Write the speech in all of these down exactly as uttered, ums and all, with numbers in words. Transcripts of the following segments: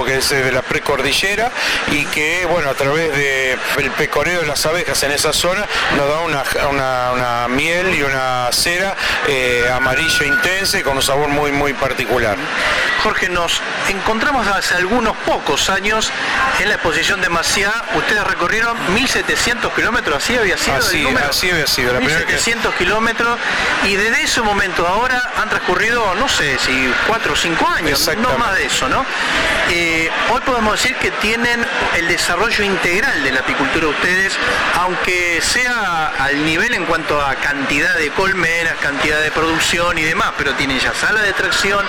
que es de la precordillera y que, bueno, a través del pecoreo de las abejas en esa zona nos da una, una, una miel y una cera eh, amarillo intensa y con un sabor muy, muy particular. Jorge, nos encontramos hace algunos pocos años en la exposición de Maciá. Ustedes recorrieron mil setecientos kilómetros, ¿así había sido así, el número? Así había sido. La mil setecientos que... kilómetros, y desde ese momento a ahora han transcurrido, no sé, si cuatro o cinco años, no más de eso, ¿no? Eh, hoy podemos decir que tienen el desarrollo integral de la apicultura ustedes, aunque sea al nivel en cuanto a cantidad de colmenas, cantidad de producción y demás, pero tienen ya sala de extracción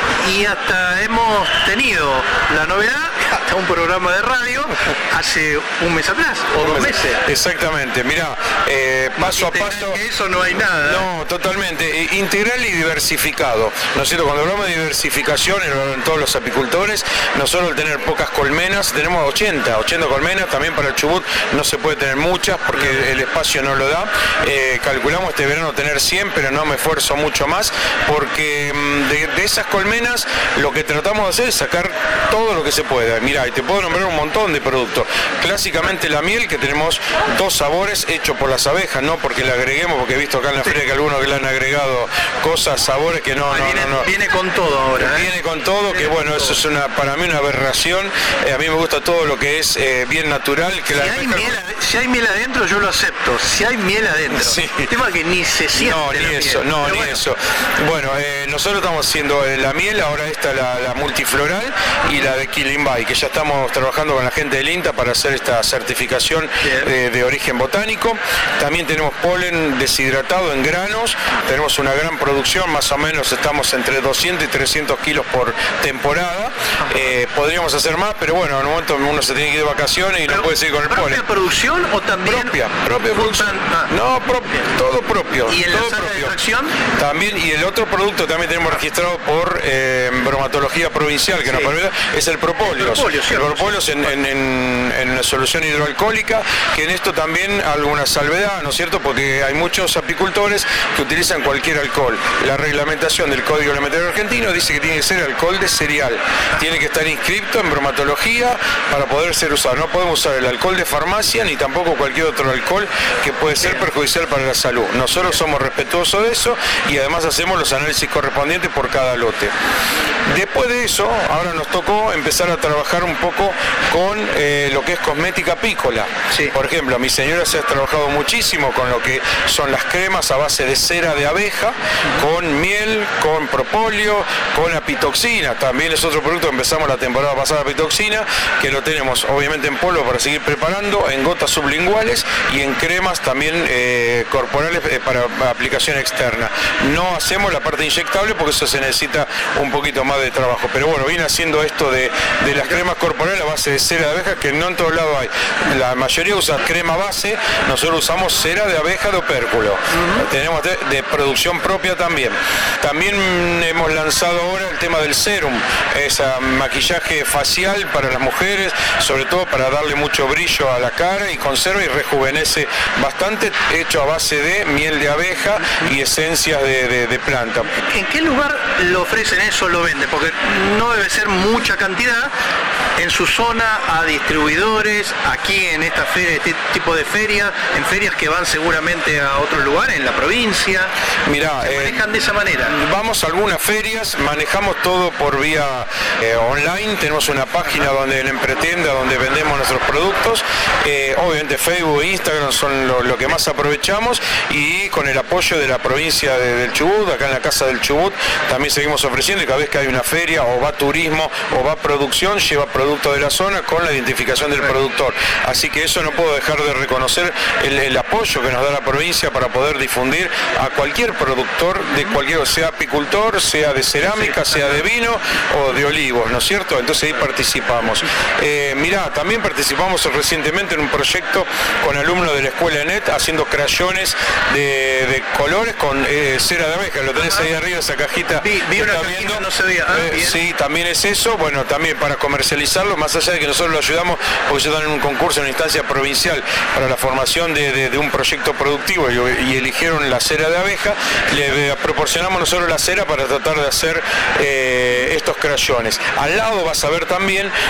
y hasta hemos tenido la novedad, hasta un programa de radio hace un mes atrás o dos meses. Exactamente, mirá, eh, paso a paso. Que eso no hay nada. No, totalmente, integral y diversificado, ¿no es cierto? Cuando hablamos de diversificación en todos los apicultores, no solo el tener pocas colmenas, tenemos ochenta, ochenta colmenas, también para el Chubut no se puede tener muchas porque el espacio no lo da. Eh, calculamos este verano tener cien, pero no me esfuerzo mucho más porque de, de esas colmenas lo que tratamos de hacer es sacar todo lo que se pueda. Mirá, y te puedo nombrar un montón de productos. Clásicamente la miel, que tenemos dos sabores hechos por las abejas, no porque le agreguemos, porque he visto acá en la feria que algunos que le han agregado cosas, sabores que no, no, viene, no, no. Viene con todo ahora. ¿eh? Viene con todo, que bueno, eso es una, para mí una aberración. Eh, a mí me gusta todo lo que es eh, bien natural. Que si, la hay miel, si hay miel adentro, yo lo acepto. Si hay miel adentro. Sí. El tema es que ni se siente. No, ni eso, miel. no, Pero ni bueno. eso. Bueno, eh, nosotros estamos haciendo eh, la miel, ahora está la, la multifloral y la de Quilimbay, que ya estamos trabajando con la gente del INTA para hacer esta certificación de, de origen botánico. También tenemos polen deshidratado en granos, tenemos una gran producción, más o menos estamos entre doscientos y trescientos kilos por temporada. Eh, podríamos hacer más, pero bueno, en un momento uno se tiene que ir de vacaciones y pero, no puede seguir con el polen. ¿Propia producción o también? Propia, propia producción. Ah. No, propio, todo propio. ¿Y en todo la sala propio. de extracción? También, y el otro producto también tenemos registrado por eh, bromatología provincial, que sí. nos permite, es el propóleo. El propóleo, el propóleo en, en, en, en una solución hidroalcohólica, que en esto también alguna salvedad, ¿no es cierto? Porque hay muchos apicultores que utilizan cualquier alcohol. La reglamentación del Código Alimentario Argentino dice que tiene que ser alcohol de cereal. Tiene que estar inscrito en bromatología para poder ser usado. No podemos usar el alcohol de farmacia ni tampoco cualquier otro alcohol que puede ser perjudicial para la salud. Nosotros somos respetuosos de eso y además hacemos los análisis correspondientes por cada lote. Después de eso, ahora nos tocó empezar a trabajar un poco con eh, lo que es cosmética apícola. Sí. Por ejemplo, mi señora se ha trabajado muchísimo con lo que son las cremas a base de cera de abeja, con miel, con propóleo, con apitoxina. También es otro producto, empezamos la temporada pasada, apitoxina, que lo tenemos obviamente en polvo para seguir preparando, en gotas sublinguales y en cremas también eh, corporales eh, para aplicación externa. No hacemos la parte inyectable porque eso se necesita un poquito más de trabajo, pero bueno, viene haciendo esto de, de las cremas corporales a base de cera de abeja, que no en todos lados hay. La mayoría usa crema base, nosotros usamos cera de abeja de opérculo. Uh-huh. Tenemos de, de producción propia también. También hemos lanzado ahora el tema del serum, ese maquillaje facial para las mujeres, sobre todo para darle mucho brillo a la cara y conserva y rejuvenece bastante, hecho a base de miel de abeja y esencias de, de, de planta. ¿En qué lugar lo ofrecen eso, lo venden? Porque no debe ser mucha cantidad. En su zona, a distribuidores, aquí en esta feria, este tipo de ferias, en ferias que van seguramente a otros lugares, en la provincia. Mirá, ¿se manejan eh, de esa manera? Vamos a algunas ferias, manejamos todo por vía eh, online, tenemos una página donde en Empretienda, donde vendemos nuestros productos, eh, obviamente Facebook e Instagram son lo, lo que más aprovechamos, y con el apoyo de la provincia de, del Chubut, acá en la Casa del Chubut, también seguimos ofreciendo, y cada vez que hay una feria, o va turismo, o va producción, lleva producto de la zona con la identificación del productor. Así que eso no puedo dejar de reconocer el, el apoyo que nos da la provincia para poder difundir a cualquier productor, de cualquier, sea apicultor, sea de cerámica, sea de vino o de olivos, ¿no es cierto? Entonces ahí participamos. Eh, mirá, también participamos recientemente en un proyecto con alumnos de la escuela ENET haciendo crayones de, de colores con eh, cera de abeja. Lo tenés ahí arriba, esa cajita. Vi, vi una cajita, viendo. No se veía. Ah, eh, sí, también es eso. Bueno, también para comercializarlo, más allá de que nosotros lo ayudamos, porque ellos dan un concurso en una instancia provincial para la formación de, de, de un proyecto productivo y, y eligieron la cera de abeja, le proporcionamos nosotros la cera para tratar de hacer eh, estos crayones. Al lado vas a ver también